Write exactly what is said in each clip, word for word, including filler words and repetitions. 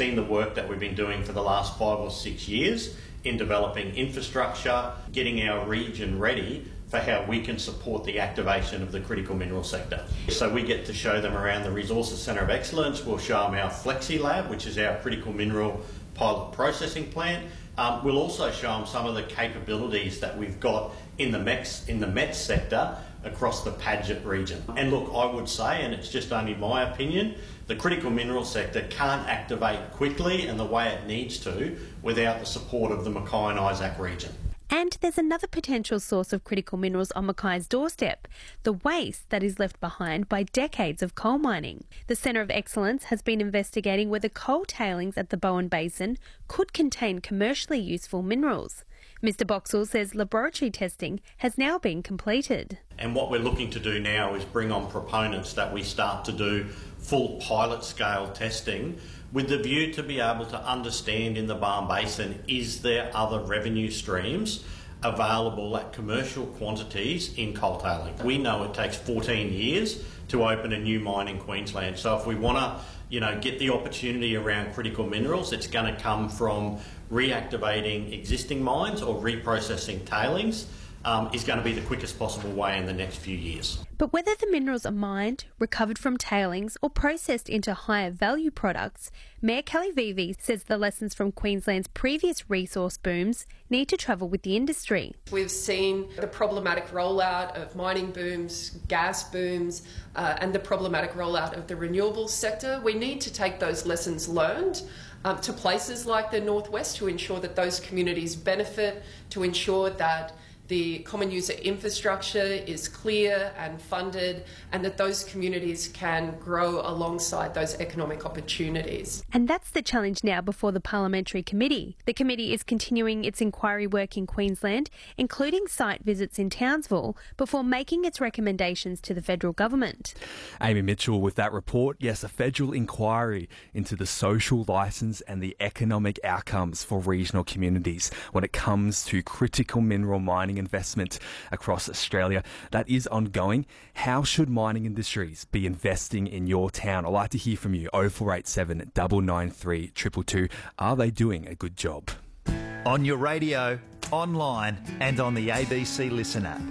seen the work that we've been doing for the last five or six years in developing infrastructure, getting our region ready for how we can support the activation of the critical mineral sector. So we get to show them around the Resources Centre of Excellence. We'll show them our Flexi Lab, which is our critical mineral pilot processing plant. Um, we'll also show them some of the capabilities that we've got in the MEX, in the MET sector across the Paget region. And look, I would say, and it's just only my opinion, the critical mineral sector can't activate quickly and the way it needs to without the support of the Mackay and Isaac region. And there's another potential source of critical minerals on Mackay's doorstep, the waste that is left behind by decades of coal mining. The Centre of Excellence has been investigating whether coal tailings at the Bowen Basin could contain commercially useful minerals. Mister Boxall says laboratory testing has now been completed. And what we're looking to do now is bring on proponents that we start to do full pilot scale testing with the view to be able to understand in the Bowen Basin, is there other revenue streams available at commercial quantities in coal tailing? We know it takes fourteen years to open a new mine in Queensland. So if we want to, you know, get the opportunity around critical minerals, it's going to come from reactivating existing mines or reprocessing tailings. Um, is going to be the quickest possible way in the next few years. But whether the minerals are mined, recovered from tailings or processed into higher value products, Mayor Kelly Vevey says the lessons from Queensland's previous resource booms need to travel with the industry. We've seen the problematic rollout of mining booms, gas booms, uh, and the problematic rollout of the renewables sector. We need to take those lessons learned um, to places like the Northwest to ensure that those communities benefit, to ensure that the common user infrastructure is clear and funded, and that those communities can grow alongside those economic opportunities. And that's the challenge now before the Parliamentary Committee. The committee is continuing its inquiry work in Queensland, including site visits in Townsville, before making its recommendations to the federal government. Amy Mitchell with that report. Yes, a federal inquiry into the social licence and the economic outcomes for regional communities when it comes to critical mineral mining investment across Australia. That is ongoing. How should mining industries be investing in your town? I'd like to hear from you. oh four eight seven, nine nine three, two two two. Are they doing a good job? On your radio, online and on the A B C Listen app.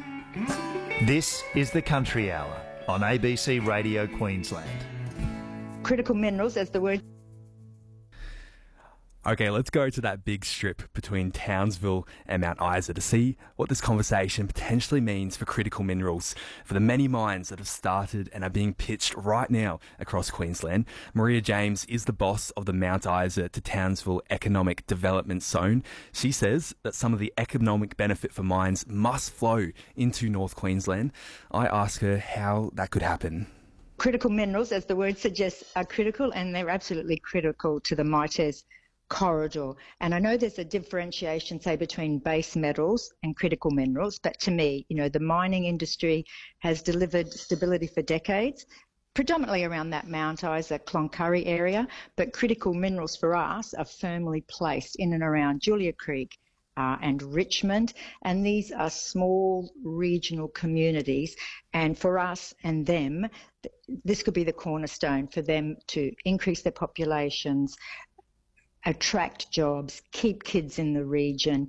This is the Country Hour on A B C Radio Queensland. Critical minerals, as the word... Okay, let's go to that big strip between Townsville and Mount Isa to see what this conversation potentially means for critical minerals, for the many mines that have started and are being pitched right now across Queensland. Maria James is the boss of the Mount Isa to Townsville Economic Development Zone. She says that some of the economic benefit for mines must flow into North Queensland. I ask her how that could happen. Critical minerals, as the word suggests, are critical, and they're absolutely critical to the Mitres corridor. And I know there's a differentiation, say, between base metals and critical minerals, but to me, you know, the mining industry has delivered stability for decades, predominantly around that Mount Isa, Cloncurry area, but critical minerals for us are firmly placed in and around Julia Creek uh, and Richmond, and these are small regional communities, and for us and them, th- this could be the cornerstone for them to increase their populations, attract jobs, keep kids in the region,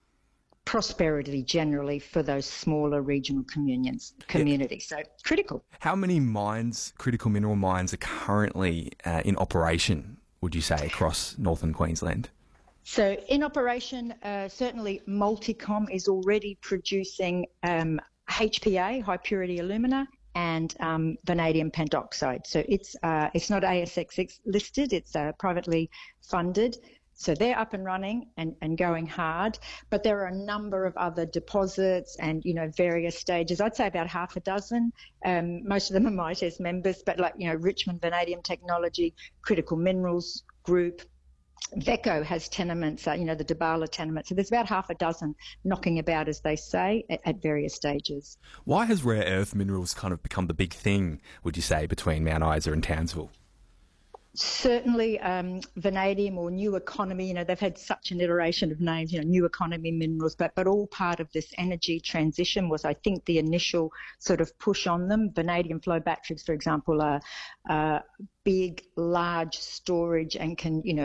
prosperity generally for those smaller regional communions, communities. Yeah. So critical. How many mines, critical mineral mines, are currently uh, in operation, would you say, across northern Queensland? So in operation, uh, certainly Multicom is already producing um, H P A, high purity alumina, and um, vanadium pentoxide. So it's uh, it's not A S X listed, it's uh, privately funded. So they're up and running and, and going hard. But there are a number of other deposits and, you know, various stages. I'd say about half a dozen. Um, most of them are Mitres members, but like, you know, Richmond Vanadium Technology, Critical Minerals Group, VECO has tenements, uh, you know, the Dabala tenements. So there's about half a dozen knocking about, as they say, at, at various stages. Why has rare earth minerals kind of become the big thing, would you say, between Mount Isa and Townsville? Certainly um, vanadium or new economy, you know, they've had such an iteration of names, you know, new economy minerals, but, but all part of this energy transition was, I think, the initial sort of push on them. Vanadium flow batteries, for example, are uh, big, large storage and can, you know,